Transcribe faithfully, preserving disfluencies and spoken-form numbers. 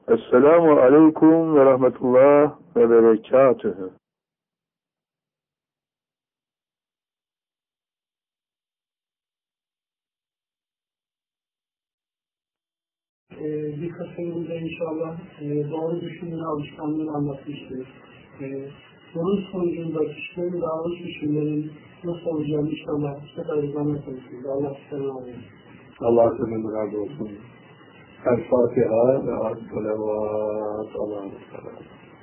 Esselamu aleyküm ve rahmetullah ve berekatühü. Ee, birkaç önümüzde inşallah e, doğru düşünme alışkanlığını anlatmıştır. Ee, bunun sonucunda kişilerin davranış biçimlerinin nasıl olacağını inşallah bu sefer anlatmıştır. Allah sizden razı olsun. Allah sizden razı olsun. El Fatiha ve As-Salavat. Allah'a emanet olun.